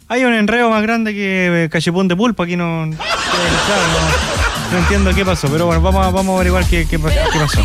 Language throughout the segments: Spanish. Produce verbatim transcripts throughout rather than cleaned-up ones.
Hay un enredo más grande que cachipún de pulpo. Aquí no, no, no, no entiendo qué pasó, pero bueno, vamos a, vamos a averiguar qué, qué, qué pasó.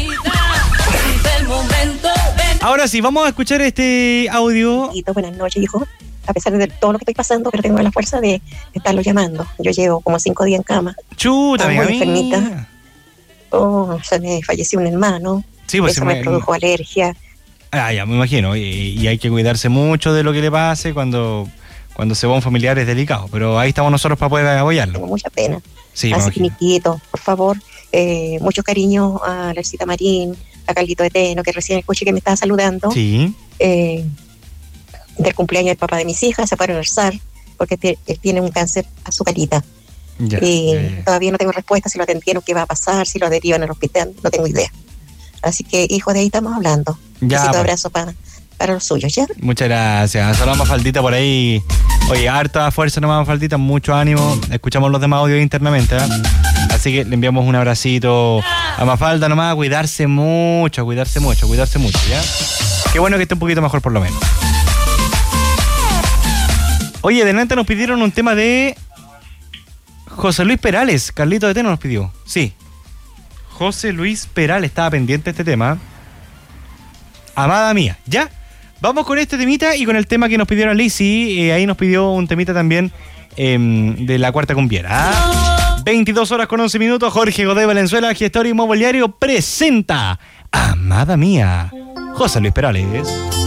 Ahora sí, vamos a escuchar este audio. Buenas noches, hijo. A pesar de todo lo que estoy pasando, pero tengo la fuerza de estarlo llamando. Yo llevo como cinco días en cama. Chuta, muy enfermita. Mía. Oh, se me falleció un hermano. Sí, pues eso se me, me produjo alergia. Ah, ya, me imagino. Y, y hay que cuidarse mucho de lo que le pase cuando, cuando se va un familiar, es delicado. Pero ahí estamos nosotros para poder apoyarlo. Tengo mucha pena. Sí, así que, Miquito, por favor, eh, mucho cariño a Larcita Marín, a Carlito de Teno, que recién escuché que me estaba saludando. Sí. Eh, del cumpleaños del papá de mis hijas, se fue a almorzar, porque t- él tiene un cáncer azucarita. Ya, y ya, ya. todavía no tengo respuesta si lo atendieron, qué va a pasar, si lo derivan al hospital, no tengo idea. Así que, hijo, de ahí estamos hablando. Un Ya, besito, pues. abrazo para, para los suyos, ¿ya? Muchas gracias. Saludos a Mafaldita por ahí. Oye, harta fuerza nomás, Mafaldita, mucho ánimo. Escuchamos los demás audios internamente, ¿eh? Así que le enviamos un abracito a Mafalda nomás, a cuidarse mucho, a cuidarse mucho, a cuidarse mucho, ¿ya? Qué bueno que esté un poquito mejor por lo menos. Oye, delante nos pidieron un tema de José Luis Perales. Carlito de Teno nos pidió. Sí. José Luis Perales estaba pendiente de este tema. Amada mía. ¿Ya? Vamos con este temita y con el tema que nos pidieron Lizzy. Eh, ahí nos pidió un temita también eh, de la cuarta cumbiera. ¿Ah? veintidós horas con once minutos. Jorge Godoy Valenzuela, gestor inmobiliario, presenta Amada mía. José Luis Perales.